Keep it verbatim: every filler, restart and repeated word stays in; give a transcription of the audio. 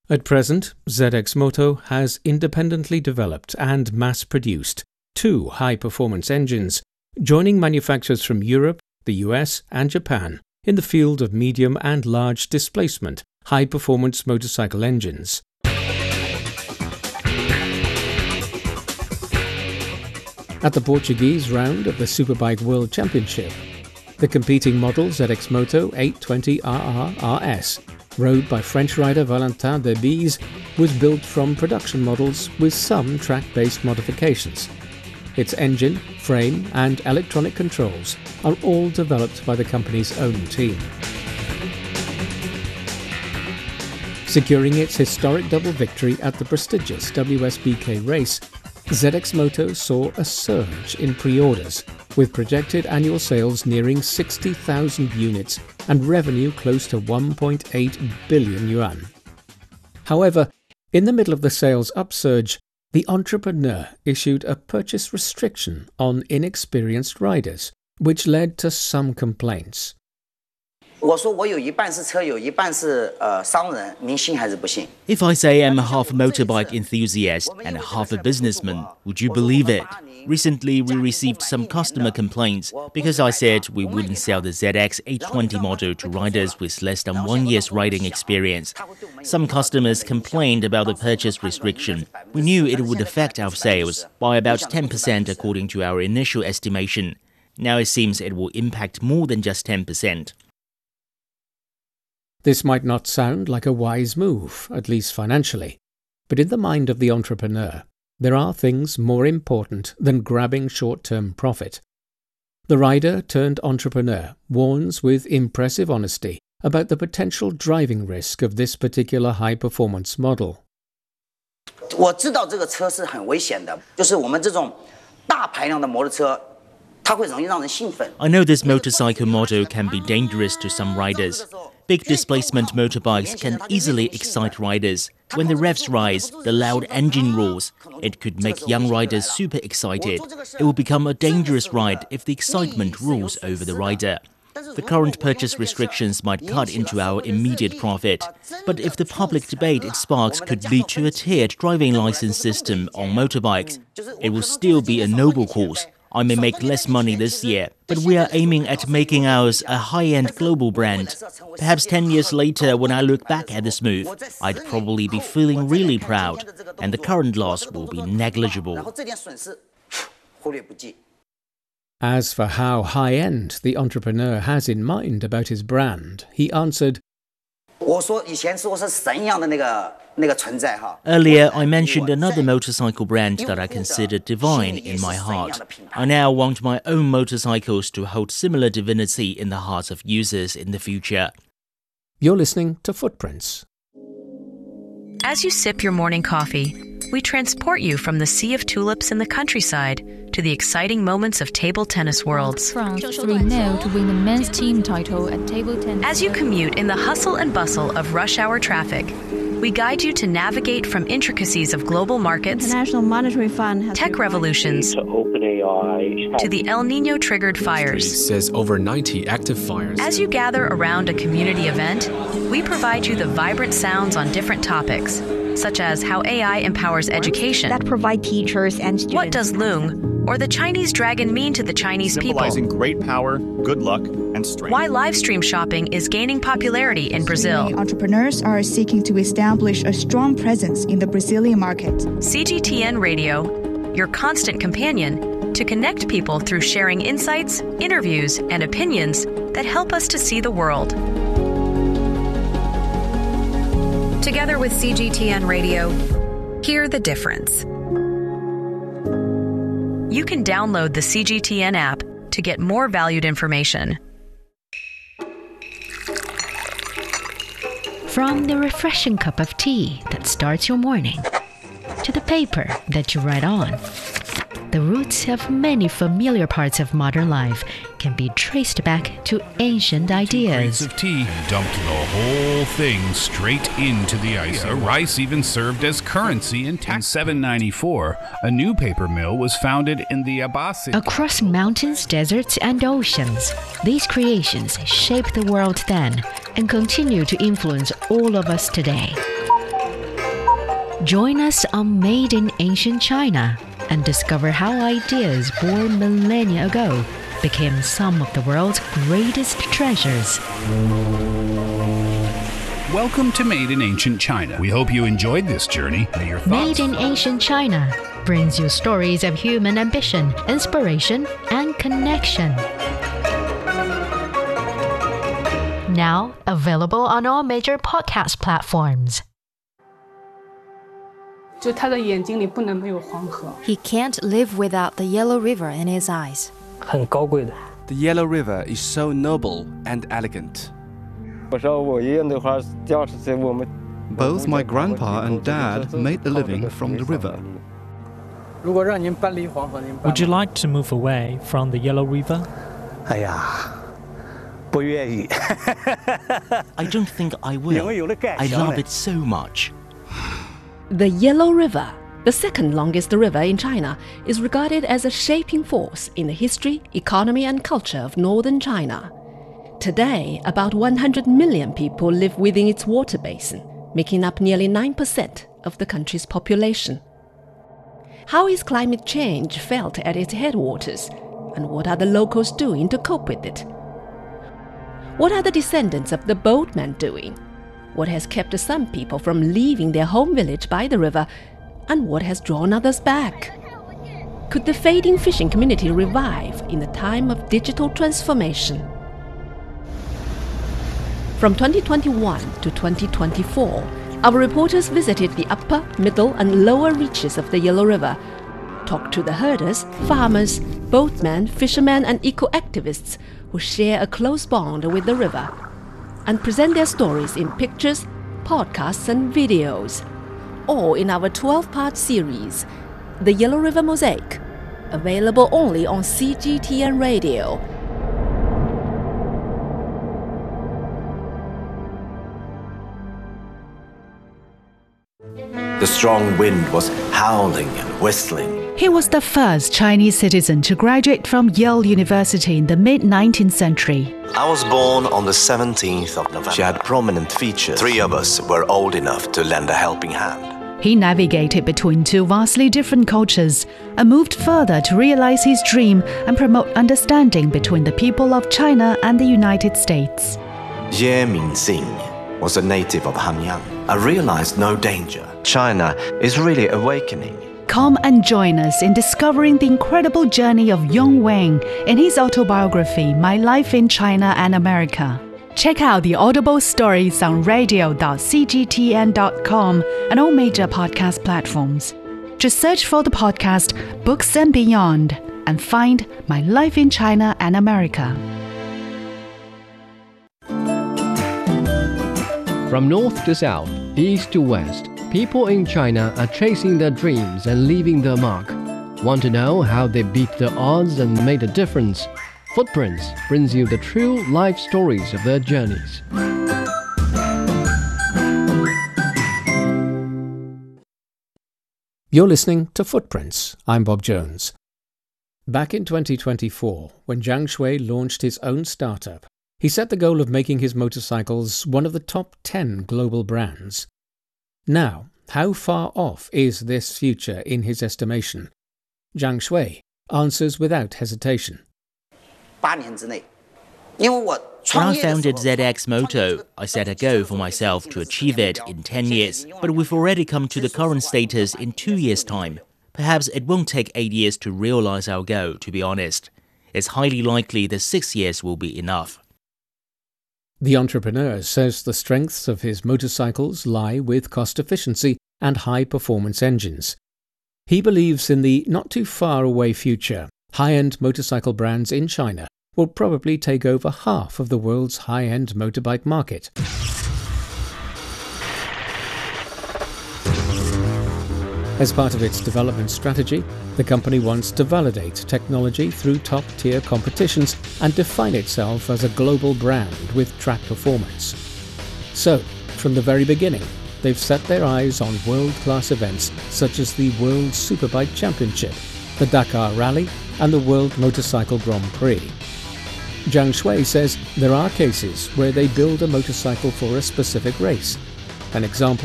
At present, Z X Moto has independently developed and mass-produced two high-performance engines, joining manufacturers from Europe, the U S and Japan in the field of medium and large displacement high-performance motorcycle engines. At the Portuguese round of the Superbike World Championship, the competing model Z X Moto eight twenty R R R S, rode by French rider Valentin Debise, was built from production models with some track-based modifications. Its engine, frame and electronic controls are all developed by the company's own team. Securing its historic double victory at the prestigious W S B K race, Z X Moto saw a surge in pre-orders, with projected annual sales nearing sixty thousand units and revenue close to one point eight billion yuan. However, in the middle of the sales upsurge, the entrepreneur issued a purchase restriction on inexperienced riders, which led to some complaints. If I say I'm a half motorbike enthusiast and half a businessman, would you believe it? Recently, we received some customer complaints because I said we wouldn't sell the Z X eight twenty model to riders with less than one year's riding experience. Some customers complained about the purchase restriction. We knew it would affect our sales by about ten percent according to our initial estimation. Now it seems it will impact more than just ten percent. This might not sound like a wise move, at least financially, but in the mind of the entrepreneur, there are things more important than grabbing short-term profit. The rider turned entrepreneur warns with impressive honesty about the potential driving risk of this particular high-performance model. I know this motorcycle model can be dangerous to some riders. Big displacement motorbikes can easily excite riders. When the revs rise, the loud engine roars. It could make young riders super excited. It will become a dangerous ride if the excitement rules over the rider. The current purchase restrictions might cut into our immediate profit. But if the public debate it sparks could lead to a tiered driving license system on motorbikes, it will still be a noble cause. I may make less money this year, but we are aiming at making ours a high-end global brand. Perhaps ten years later, when I look back at this move, I'd probably be feeling really proud, and the current loss will be negligible. As for how high-end the entrepreneur has in mind about his brand, he answered, Earlier, I mentioned another motorcycle brand that I consider divine in my heart. I now want my own motorcycles to hold similar divinity in the hearts of users in the future. You're listening to Footprints. As you sip your morning coffee, we transport you from the sea of tulips in the countryside to the exciting moments of table tennis worlds. France three nil to win the men's team title at table tennis. As you commute in the hustle and bustle of rush hour traffic, we guide you to navigate from intricacies of global markets, International Monetary Fund has tech revolutions, to OpenAI, to the El Niño-triggered fires. Says over ninety active fires. As you gather around a community event, we provide you the vibrant sounds on different topics, such as how A I empowers education, that provide teachers and students. What does Loong or the Chinese dragon mean to the Chinese people? Symbolizing great power, good luck, and strength. Why live stream shopping is gaining popularity in Brazil. Entrepreneurs are seeking to establish a strong presence in the Brazilian market. C G T N Radio, your constant companion to connect people through sharing insights, interviews, and opinions that help us to see the world. Together with C G T N Radio, hear the difference. You can download the C G T N app to get more valued information. From the refreshing cup of tea that starts your morning, to the paper that you write on, the roots of many familiar parts of modern life can be traced back to ancient ideas. Crates of tea dumped the whole thing straight into the ice. Rice even served as currency in seven ninety-four. A new paper mill was founded in the Abbasid. Across mountains, deserts, and oceans, these creations shaped the world then and continue to influence all of us today. Join us on Made in Ancient China and discover how ideas born millennia ago became some of the world's greatest treasures. Welcome to Made in Ancient China. We hope you enjoyed this journey. May your thoughts... Made in Ancient China brings you stories of human ambition, inspiration, and connection. Now available on all major podcast platforms. He can't live without the Yellow River in his eyes. The Yellow River is so noble and elegant. Both my grandpa and dad made a living from the river. Would you like to move away from the Yellow River? I don't think I will. I love it so much. The Yellow River, the second longest river in China, is regarded as a shaping force in the history, economy, and culture of northern China. Today, about one hundred million people live within its water basin, making up nearly nine percent of the country's population. How is climate change felt at its headwaters, and what are the locals doing to cope with it? What are the descendants of the boatmen doing? What has kept some people from leaving their home village by the river, and what has drawn others back? Could the fading fishing community revive in the time of digital transformation? From twenty twenty-one to twenty twenty-four, our reporters visited the upper, middle, and lower reaches of the Yellow River, talked to the herders, farmers, boatmen, fishermen, and eco-activists who share a close bond with the river, and present their stories in pictures, podcasts, and videos, all in our twelve-part series, The Yellow River Mosaic, available only on C G T N Radio. The strong wind was howling and whistling. He was the first Chinese citizen to graduate from Yale University in the mid-nineteenth century. I was born on the seventeenth of November. She had prominent features. Three of us were old enough to lend a helping hand. He navigated between two vastly different cultures and moved further to realize his dream and promote understanding between the people of China and the United States. Ye Mingxing was a native of Hanyang. I realized no danger. China is really awakening. Come and join us in discovering the incredible journey of Yong Wang in his autobiography, My Life in China and America. Check out the Audible stories on radio dot c g t n dot com and all major podcast platforms. Just search for the podcast Books and Beyond and find My Life in China and America. From north to south, east to west, people in China are chasing their dreams and leaving their mark. Want to know how they beat the odds and made a difference? Footprints brings you the true life stories of their journeys. You're listening to Footprints. I'm Bob Jones. Back in twenty twenty-four, when Zhang Shui launched his own startup, he set the goal of making his motorcycles one of the top ten global brands. Now, how far off is this future in his estimation? Zhang Shui answers without hesitation. When I founded Z X Moto, I set a goal for myself to achieve it in ten years, but we've already come to the current status in two years' time. Perhaps it won't take eight years to realize our goal, to be honest. It's highly likely that six years will be enough. The entrepreneur says the strengths of his motorcycles lie with cost efficiency and high-performance engines. He believes in the not-too-far-away future, high-end motorcycle brands in China will probably take over half of the world's high-end motorbike market. As part of its development strategy, the company wants to validate technology through top-tier competitions and define itself as a global brand with track performance. So, from the very beginning, they've set their eyes on world-class events such as the World Superbike Championship, the Dakar Rally, and the World Motorcycle Grand Prix. Zhang Shui says there are cases where they build a motorcycle for a specific race. An example